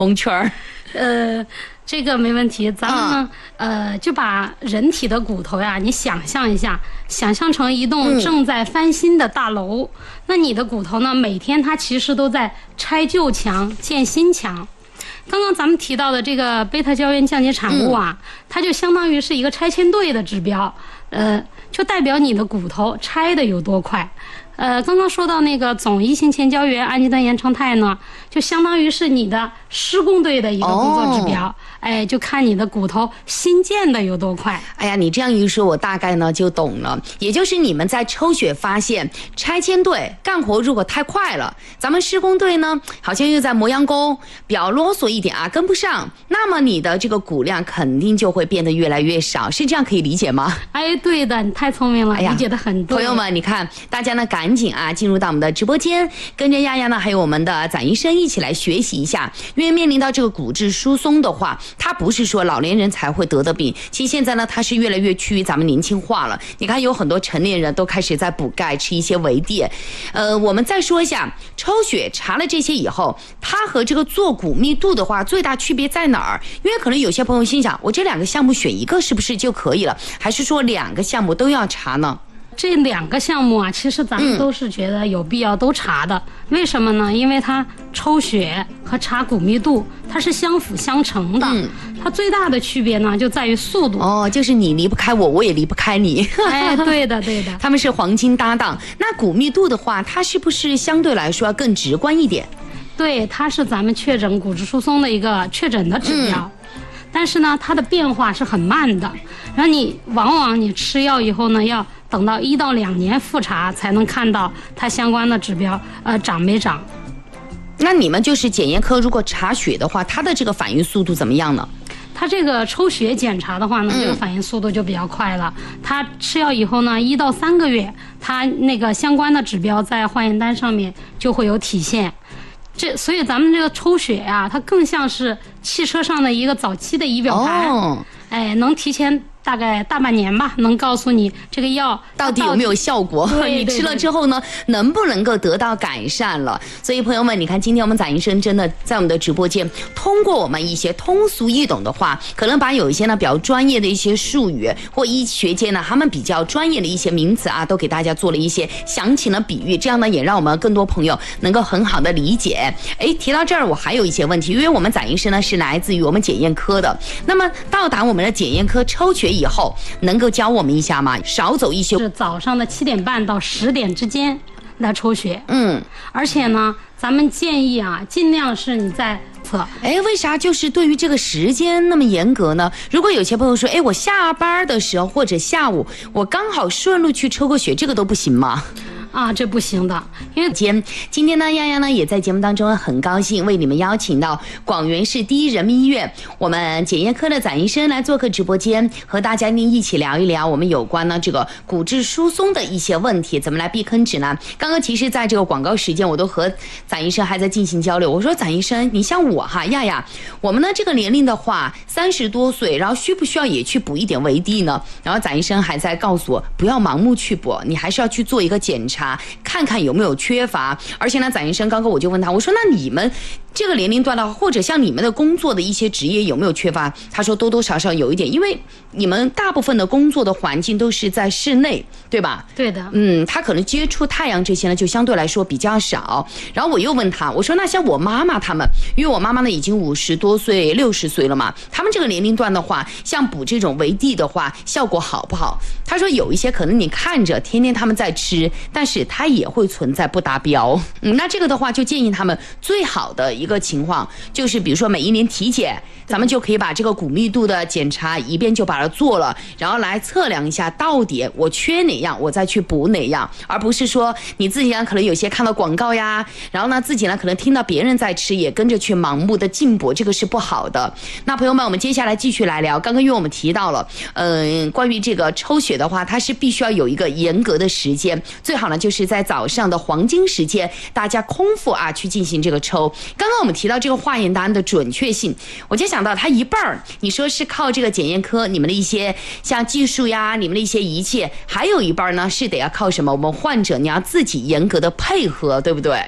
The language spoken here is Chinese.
蒙圈儿。 这个没问题，咱们呢，就把人体的骨头呀，你想象一下，想象成一栋正在翻新的大楼，那你的骨头呢，每天它其实都在拆旧墙建新墙。刚刚咱们提到的这个贝塔胶原降解产物啊，它就相当于是一个拆迁队的指标，就代表你的骨头拆的有多快。刚刚说到那个总一型前胶原氨基端盐成肽呢，就相当于是你的施工队的一个工作指标。就看你的骨头新建的有多快。 哎呀，你这样一说，我大概呢就懂了。也就是你们在抽血发现，拆迁队干活如果太快了，咱们施工队呢好像又在磨洋工，表啰嗦一点啊，跟不上，那么你的这个骨量肯定就会变得越来越少，是这样可以理解吗？ 对的，你太聪明了，理解得很对。 朋友们，你看，大家呢赶紧啊进入到我们的直播间，跟着亚亚呢还有我们的展医生一起来学习一下。因为面临到这个骨质疏松的话，它不是说老年人才会得的病，其实现在呢它是越来越趋于咱们年轻化了。你看有很多成年人都开始在补钙，吃一些维 D。我们再说一下，抽血查了这些以后，它和这个做骨密度的话最大区别在哪儿？因为可能有些朋友心想，我这2个项目选一个是不是就可以了，还是说2个项目都要查呢？ 这2个项目啊，其实咱们都是觉得有必要都查的。为什么呢？因为它抽血和查骨密度它是相辅相成的。它最大的区别呢就在于速度。 就是你离不开我，我也离不开你。 对的对的， 他们是黄金搭档。那骨密度的话，它是不是相对来说要更直观一点？ 对，它是咱们确诊骨质疏松的一个确诊的指标。但是呢，它的变化是很慢的，然后你往往你吃药以后呢，要等到1到2年复查才能看到它相关的指标涨没涨。 那你们就是检验科，如果查血的话，它的这个反应速度怎么样呢？ 它这个抽血检查的话呢，这个反应速度就比较快了。它吃药以后呢，1到3个月，它那个相关的指标在化验单上面就会有体现。所以咱们这个抽血呀，它更像是汽车上的一个早期的仪表盘，能提前大概大半年吧，能告诉你这个药到底有没有效果，你吃了之后呢能不能够得到改善了。所以朋友们，你看今天我们展医生真的在我们的直播间，通过我们一些通俗易懂的话，可能把有一些呢比较专业的一些术语，或医学界呢他们比较专业的一些名词啊，都给大家做了一些详情的比喻，这样呢也让我们更多朋友能够很好的理解。提到这儿我还有一些问题，因为我们展医生呢是来自于我们检验科的，那么到达我们的检验科抽血以后，能够教我们一下吗？少走一些， 是早上的7点半到10点之间来抽血。而且呢，咱们建议啊，尽量是你在测。 为啥就是对于这个时间那么严格呢？如果有些朋友说，我下班的时候或者下午，我刚好顺路去抽个血，这个都不行吗？ 这不行的，因为今天呢，亚亚呢也在节目当中很高兴为你们邀请到广元市第一人民医院我们检验科的展医生来做客直播间，和大家一起聊一聊我们有关呢这个骨质疏松的一些问题，怎么来避坑指南。刚刚其实在这个广告时间，我都和展医生还在进行交流。我说展医生，你像我亚亚，我们呢这个年龄的话30多岁，然后需不需要也去补一点维 D 呢？然后展医生还在告诉我，不要盲目去补，你还是要去做一个检查，看看有没有缺乏。而且呢，展医生刚刚我就问他，我说那你们这个年龄段的，或者像你们的工作的一些职业有没有缺乏？他说多多少少有一点，因为你们大部分的工作的环境都是在室内，对吧？ 对的。 他可能接触太阳这些呢就相对来说比较少。然后我又问他，我说那像我妈妈他们，因为我妈妈呢已经50多岁60岁了嘛，他们这个年龄段的话，像补这种维 D 的话效果好不好？他说有一些可能你看着天天他们在吃，但是它也会存在不达标。那这个的话就建议他们最好的一个情况就是比如说每1年体检，咱们就可以把这个骨密度的检查一遍就把它做了，然后来测量一下到底我缺哪样我再去补哪样，而不是说你自己呢可能有些看到广告呀，然后呢自己呢可能听到别人在吃也跟着去盲目的进补，这个是不好的。那朋友们，我们接下来继续来聊，刚刚因为我们提到了关于这个抽血的话，它是必须要有一个严格的时间，最好呢就是在早上的黄金时间，大家空腹去进行这个抽。刚刚我们提到这个化验单的准确性，我就想到它一半你说是靠这个检验科你们的一些像技术呀，你们的一些仪器，还有一半呢是得要靠什么？我们患者你要自己严格的配合，对不对？